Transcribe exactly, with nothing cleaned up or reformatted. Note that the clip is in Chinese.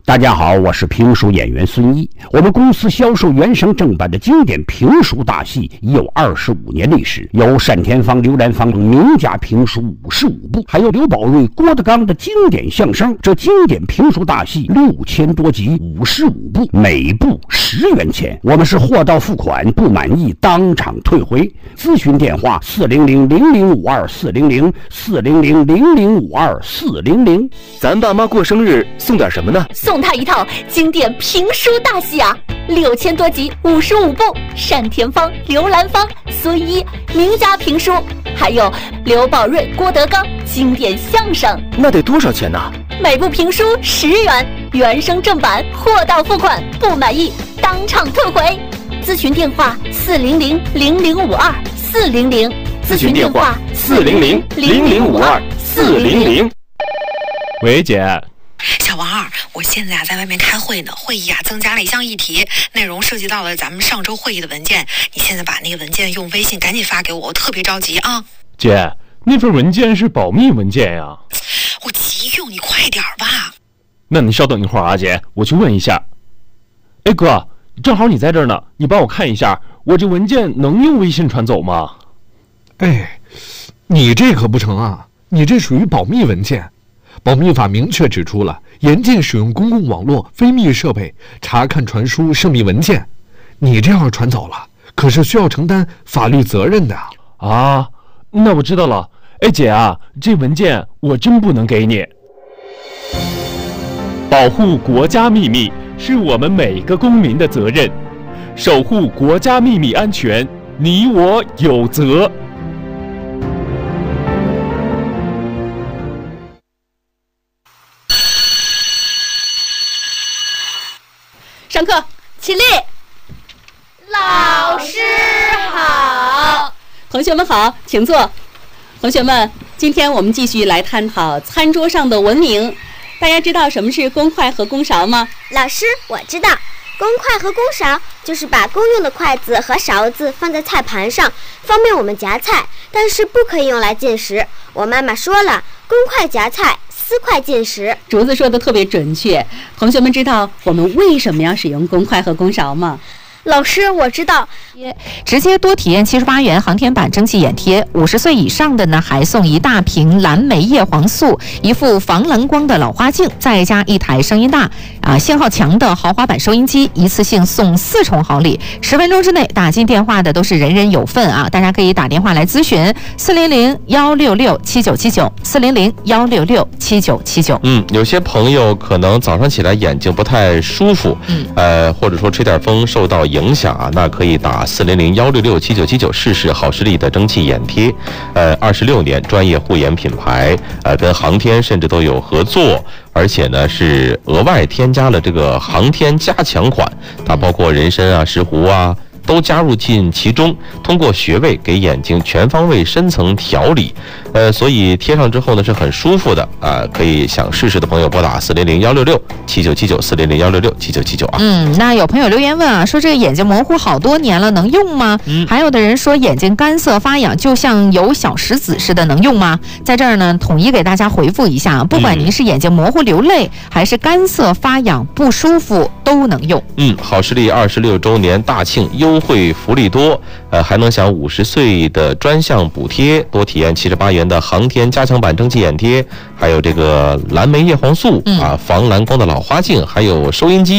大家好，我是评书演员孙一。我们公司销售原声正版的经典评书大戏已有二十五年历史，有单田芳、刘兰芳名家评书五十五部，还有刘宝瑞、郭德纲的经典相声。这经典评书大戏六千多集，五十五部，每部十元钱。我们是货到付款，不满意当场退回。咨询电话：四零零零零五二四零零四零零零零五二四零零。 咱爸妈过生日送点什么呢？ 送他一套经典评书大戏啊，六千多集，五十五部，单田芳、刘兰芳、孙一名家评书，还有刘宝瑞、郭德纲经典相声。 那得多少钱呢？ 每部评书十元，原声正版，货到付款，不满意当场退回。咨询电话：四零零零零五二四零零。 咨询电话：四零零零零五二四零零。 喂，姐。 小王二，我现在啊在外面开会呢，会议啊增加了一项议题，内容涉及到了咱们上周会议的文件，你现在把那个文件用微信赶紧发给我，我特别着急啊。 姐，那份文件是保密文件呀。 我急用，你快点吧。 那你稍等一会儿啊，姐，我去问一下。哎哥，正好你在这儿呢，你帮我看一下，我这文件能用微信传走吗？ 哎，你这可不成啊，你这属于保密文件。保密法明确指出了，严禁使用公共网络、非密设备查看传输涉密文件。你这样传走了，可是需要承担法律责任的啊。那我知道了。哎姐啊，这文件我真不能给你。保护国家秘密是我们每个公民的责任，守护国家秘密安全，你我有责。 上课，起立。 老师好。 同学们好，请坐。同学们，今天我们继续来探讨餐桌上的文明。大家知道什么是公筷和公勺吗？ 老师，我知道，公筷和公勺就是把公用的筷子和勺子放在菜盘上，方便我们夹菜，但是不可以用来进食。我妈妈说了，公筷夹菜，私筷进食。 竹子说的特别准确。同学们知道我们为什么要使用公筷和公勺吗？ 老师，我知道， 直接多体验七十八元航天版蒸汽眼贴，五十岁以上的呢还送一大瓶蓝莓叶黄素，一副防蓝光的老花镜，再加一台声音大啊信号强的豪华版收音机，一次性送四重好礼。十分钟之内打进电话的都是人人有份啊！大家可以打电话来咨询四零零幺六六七九七九四零零幺六六七九七九。 嗯，有些朋友可能早上起来眼睛不太舒服，嗯，呃，或者说吹点风受到影响啊，那可以打四零零幺六六七九七九试试好视力的蒸汽眼贴。呃，二十六年专业护眼品牌，呃，跟航天甚至都有合作，而且呢是额外添加了这个航天加强款，它包括人参啊、石斛啊都加入进其中，通过穴位给眼睛全方位深层调理，呃，所以贴上之后呢是很舒服的啊、呃，可以想试试的朋友拨打四零零幺六六七九七九四零零幺六六七九七九啊。 嗯，那有朋友留言问啊，说这个眼睛模糊好多年了，能用吗？嗯，还有的人说眼睛干涩发痒，就像有小石子似的，能用吗？在这儿呢，统一给大家回复一下，不管您是眼睛模糊流泪，嗯、还是干涩发痒不舒服，都能用。 嗯，好视力二十六周年大庆优惠福利多，呃，还能享五十岁的专项补贴，多体验七十八元的航天加强版蒸汽眼贴，还有这个蓝莓叶黄素、嗯、啊，防蓝光的老花镜，还有收音机。